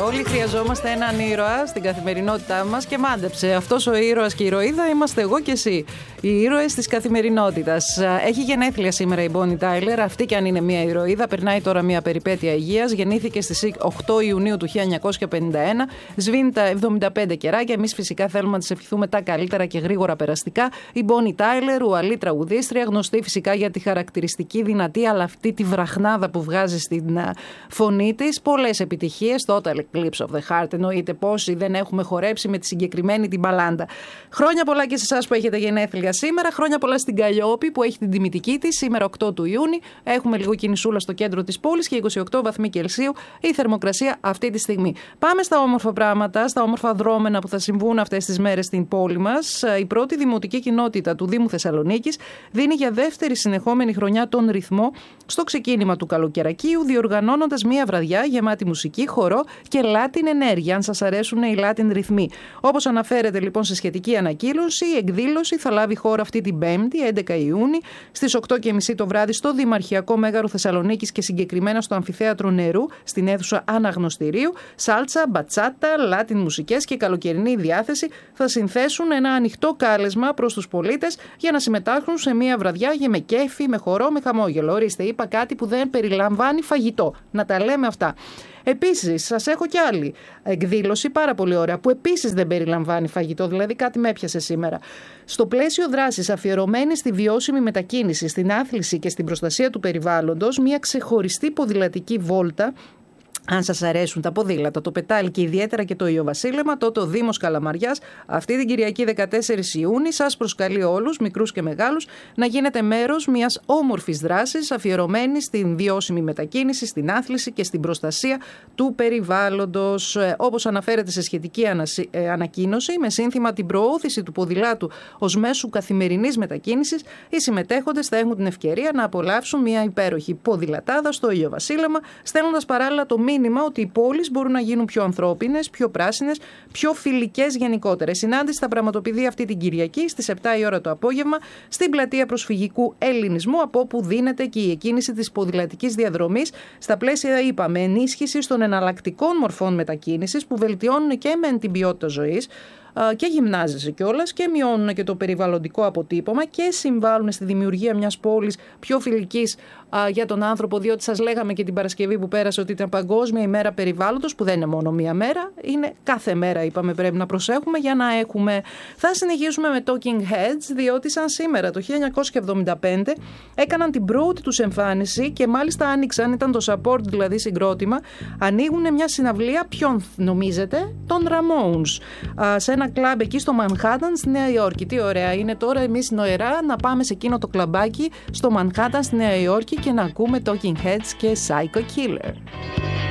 Όλοι χρειαζόμαστε έναν ήρωα στην καθημερινότητά μας και μάντεψε. Αυτός ο ήρωας και η ηρωίδα είμαστε εγώ και εσύ. Οι ήρωες της καθημερινότητας. Έχει γενέθλια σήμερα η Bonnie Tyler. Αυτή κι αν είναι μια ηρωίδα, περνάει τώρα μια περιπέτεια υγείας. Γεννήθηκε στις 8 Ιουνίου του 1951. Σβήνει τα 75 καιράκια. Εμείς φυσικά θέλουμε να της ευχηθούμε τα καλύτερα και γρήγορα περαστικά. Η Bonnie Tyler, ουαλή τραγουδίστρια, γνωστή φυσικά για τη χαρακτηριστική δυνατή, αλλά αυτή τη βραχνάδα που βγάζει στην φωνή της. Πολλές επιτυχίες. Total Eclipse of the Heart. Εννοείται πόσοι δεν έχουμε χορέψει με τη συγκεκριμένη την μπαλάντα. Χρόνια πολλά και σε εσάς που έχετε γενέθλια σήμερα. Χρόνια πολλά στην Καλλιόπη που έχει την τιμητική της. Σήμερα 8 του Ιούνιου. Έχουμε λίγο κινησούλα στο κέντρο της πόλης και 28 βαθμοί Κελσίου η θερμοκρασία αυτή τη στιγμή. Πάμε στα όμορφα πράγματα, στα όμορφα δρόμενα που θα συμβούν αυτές τις μέρες στην πόλη μας. Η πρώτη δημοτική κοινότητα του Δήμου Θεσσαλονίκης δίνει για δεύτερη συνεχόμενη χρονιά τον ρυθμό στο ξεκίνημα του καλοκαιρακίου, διοργανώνοντας μία βραδιά γεμάτη μουσική, χορό και Latin ενέργεια, αν σας αρέσουν οι Latin ρυθμοί. Όπως αναφέρεται λοιπόν σε σχετική ανακοίνωση, η εκδήλωση θα λάβει χώρα αυτή την 5η, 11 Ιούνιου, στις 8:30 το βράδυ στο Δημαρχιακό Μέγαρο Θεσσαλονίκης και συγκεκριμένα στο Αμφιθέατρο Νερού, στην αίθουσα Αναγνωστηρίου. Σάλτσα, μπατσάτα, Latin μουσικές και καλοκαιρινή διάθεση θα συνθέσουν ένα ανοιχτό κάλεσμα προς τους πολίτες για να συμμετάσχουν σε μια βραδιά με κέφι, με χορό, με χαμόγελο. Ορίστε, είπα κάτι που δεν περιλαμβάνει φαγητό. Να τα λέμε αυτά. Επίσης, σας έχω κι άλλη εκδήλωση πάρα πολύ ωραία που επίσης δεν περιλαμβάνει φαγητό, δηλαδή κάτι με έπιασε σήμερα. Στο πλαίσιο δράσης αφιερωμένη στη βιώσιμη μετακίνηση, στην άθληση και στην προστασία του περιβάλλοντος, μια ξεχωριστή ποδηλατική βόλτα. Αν σας αρέσουν τα ποδήλατα, το πετάλι και ιδιαίτερα και το Ιωβασίλεμα, τότε ο Δήμος Καλαμαριάς αυτή την Κυριακή 14 Ιούνιου σας προσκαλεί όλους, μικρούς και μεγάλους, να γίνετε μέρος μιας όμορφης δράσης αφιερωμένης στην βιώσιμη μετακίνηση, στην άθληση και στην προστασία του περιβάλλοντος. Όπως αναφέρεται σε σχετική ανακοίνωση, με σύνθημα την προώθηση του ποδηλάτου ως μέσου καθημερινής μετακίνησης, οι συμμετέχοντες θα έχουν την ευκαιρία να απολαύσουν μια υπέροχη ποδηλατάδα στο Ιωβασίλεμα, στέλνοντας παράλληλα το μήνυμα ότι οι πόλεις μπορούν να γίνουν πιο ανθρώπινες, πιο πράσινες, πιο φιλικές γενικότερα. Η συνάντηση θα πραγματοποιηθεί αυτή την Κυριακή στις 7 η ώρα το απόγευμα στην πλατεία Προσφυγικού Ελληνισμού, από όπου δίνεται και η εκκίνηση της ποδηλατικής διαδρομής στα πλαίσια, είπαμε, ενίσχυσης των εναλλακτικών μορφών μετακίνησης που βελτιώνουν και με την ποιότητα ζωής και γυμνάζεσαι κιόλας και μειώνουν και το περιβαλλοντικό αποτύπωμα και συμβάλλουν στη δημιουργία μιας πόλης πιο φιλικής για τον άνθρωπο, διότι σας λέγαμε και την Παρασκευή που πέρασε ότι ήταν Παγκόσμια ημέρα περιβάλλοντος, που δεν είναι μόνο μία μέρα, είναι κάθε μέρα, είπαμε, πρέπει να προσέχουμε για να έχουμε. Θα συνεχίσουμε με Talking Heads, διότι σαν σήμερα το 1975 έκαναν την πρώτη τους εμφάνιση και μάλιστα άνοιξαν, ήταν το support δηλαδή συγκρότημα, ανοίγουν μια συναυλία, ποιον νομίζετε, των Ramones, σε ένα κλαμπ εκεί στο Μανχάταν στη Νέα Υόρκη. Τι ωραία είναι τώρα εμείς νοερά να πάμε σε εκείνο το κλαμπάκι στο Μανχάταν στη Νέα Υόρκη και να ακούμε Talking Heads και Psycho Killer.